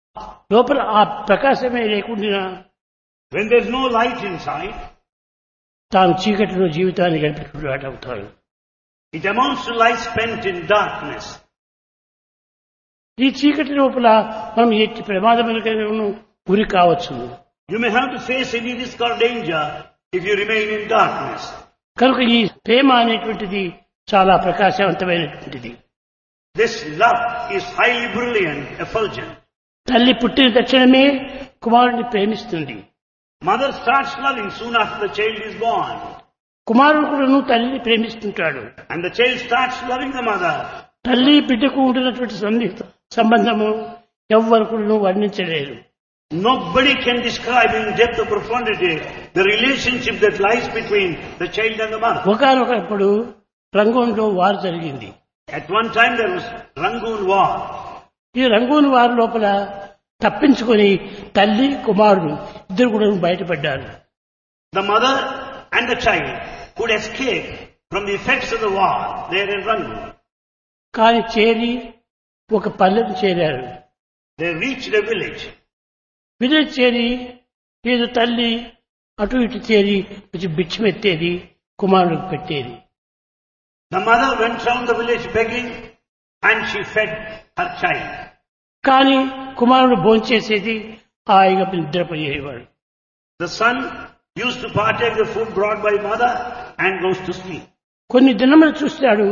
లోపల ఆ ప్రకాశమే లేకుండా When there is no light inside, తాను చీకటిలో జీవితాన్ని గడిపేటువంటి అవుతాడు. it amounts to life spent in darkness. ఈ చీకటి లోపల మనం ఎట్టి ప్రమాదములకైనా గురి కావచ్చు. You may have to face any risk or danger if you remain in darkness. కనుక ఈ ప్రేమ అనేటువంటిది చాలా ప్రకాశవంతమైనటువంటిది. This love is highly brilliant, effulgent. తల్లి పుట్టిన తక్షణమే కుమారుడిని ప్రేమిస్తుంది. Mother starts loving soon after the child is born. కుమారుడు కూడాను తల్లిని ప్రేమిస్తుంటాడు. And the child starts loving the mother. తల్లి బిడ్డకు ఉంటున్నటువంటి సంబంధము ఎవ్వరు కూడాను వర్ణించలేరు. Nobody can describe in depth or profundity the relationship that lies between the child and the mother. ఒకనొకప్పుడు రంగూన్లో వారు జరిగింది. At one time there was Rangoon War. ఈ రంగూన్ వారి లోపల తప్పించుకొని తల్లి కుమారుడు ఇద్దరు కూడా బయటపడ్డారు. The mother and the child could escape from the effects of the war there in Rangoon. కానీ చేరి ఒక పల్లెకు చేరారు. They reached a village. Village చేరి ఏదో తల్లి అటు ఇటు చేరి కొంచెం బిచ్చమెత్తేది, కుమారుడికి పెట్టేది. The mother went round the village begging and she fed her child. కానీ కుమారుడు భోంచేసేది, హాయిగా నిద్రపోయేవాడు. The son used to partake the food brought by mother and goes to sleep. కొన్ని దినములు చూస్తాడు,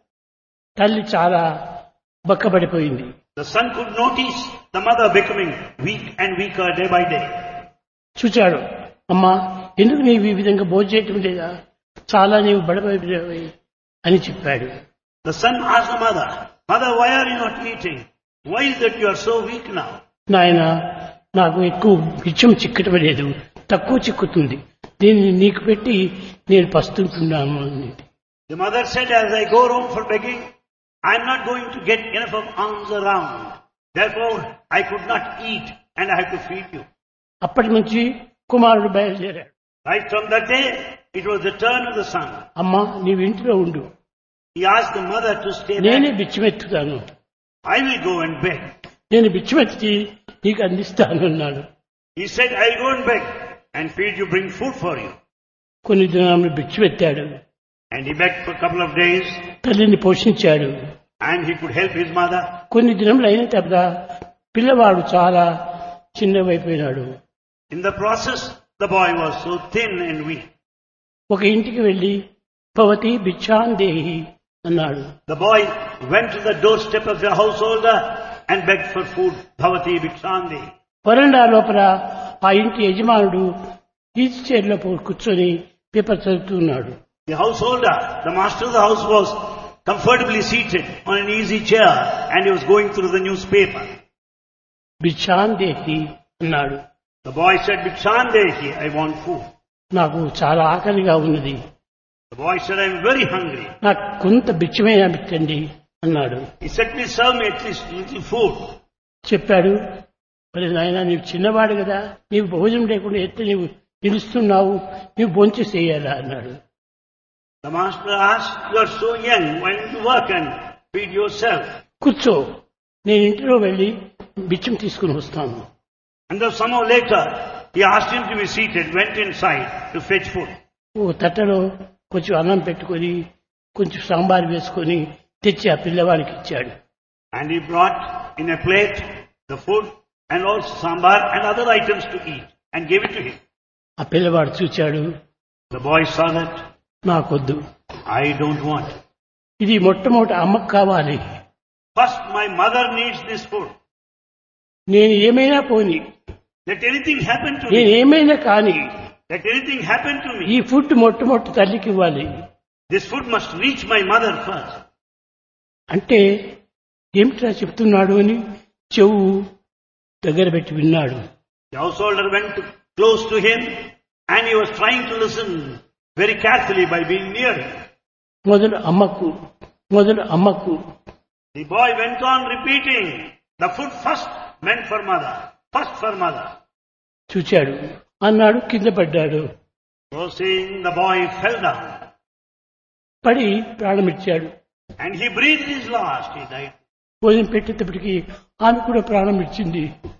తల్లి చాలా బక్కబడిపోయింది. The son could notice the mother becoming weak and weaker day by day. చూచాడు, అమ్మా ఎందుకు నీవు ఈ విధంగా భోంచేయటం లేదా, చాలా నీవు బడబడిపోయావు అని చెప్పాడు. The son asked the mother, "Mother, why are you not eating? Why is that you are so weak now?" నాయన, నాకు ఎక్కువ బిచ్చం చిక్కటం లేదు, తక్కువ చిక్కుతుంది, దీన్ని నీకు పెట్టి నేను పస్తుంటున్నాను అని. The mother said, "As I go round for begging, I am not going to get enough of alms around. Therefore, I could not eat and I have to feed you." అప్పటి నుంచి కుమారుడు బయలుదేరాడు. Right from that day, it was the turn of the son. అమ్మా నీవు ఇంటిలో ఉండు, He asked the mother to stay నేనే there. బిచ్చమెత్తుతాను, I will go and beg. నేను బిచ్చమెత్తి నీకు అందిస్తాను అన్నాడు. He said, "I will go and beg and feed you, bring food for you." కొన్ని దినాలు బిచ్చమెత్తాడు, And he begged for a couple of days తల్లిని పోషించాడు. and he could help his mother. కొన్ని దినములు అయిన తర్వాత పిల్లవాడు చాలా చిన్నవైపోయినాడు. In the process, the boy was so thin and weak. ఒక ఇంటికి వెళ్లి భవతి భిక్షాందేహి అన్నాడు. The boy went to the doorstep of the householder and begged for food. Bhavati Bhikshandi. వరండా లోపల ఆ ఇంటి యజమానుడు ఈజీ చైర్లో కూర్చొని పేపర్ చదువుతున్నాడు. The householder, the master of the house, was comfortably seated on an easy chair and he was going through the newspaper. భిక్షాందేహి అన్నాడు. The boy said, "Bhikshandehi, I want food." నాకు చాలా ఆకలిగా ఉన్నది, The boy said, "I am very hungry." నాకు కొంత భిక్షమైనా పెట్టండి అన్నాడు. He said, "Please serve me at least little food." చెప్పాడు, మరి నాయన నీవు చిన్నవాడు కదా, నీవు భోజనం లేకుండా ఎత్తి నీవు నిలుస్తున్నావు, నీవు భోంచేసేయాలా అన్నాడు. The master asked, "You are so young, why don't you work and feed yourself?" కూర్చో, నేను ఇంటిలో వెళ్లి బిచ్చం తీసుకుని వస్తాను. And then somehow later, he asked him to be seated, went inside to fetch food. ఓ తట్టలో కొంచెం అన్నం పెట్టుకొని కొంచెం సాంబార్ వేసుకొని తెచ్చి ఆ పిల్లవాడికి ఇచ్చాడు. And he brought in a plate the food and also sambar and other items to eat and gave it to him. ఆ పిల్లవాడు చూచాడు, The boy saw that. నాకొద్దు, I don't want. ఇది మొట్టమొదటి అమ్మకు కావాలి, First, my mother needs this food. నేను ఏమైనా పోని, Let anything happen to నేను me. ఏమైనా కానీ Let anything happen to ఈ me. ఫుడ్ మొట్టమొదటి తల్లికి ఇవ్వాలి This food must reach my mother first. అంటే ఏమిట్రా చెప్తున్నాడు అని చెవు దగ్గర పెట్టి విన్నాడు. The householder went close to him and he was trying to listen very carefully by being near him. మొదలు అమ్మకు, మొదలు అమ్మకు. The boy went on repeating, the food first meant for mother, first for mother. చూచాడు, అన్నాడు, కింద పడ్డాడు. So saying, the boy fell down పడి ప్రాణమిచ్చాడు. and he breathed his last, he died. భోజనం పెట్టేటప్పటికి ఆమె కూడా ప్రాణం ఇచ్చింది.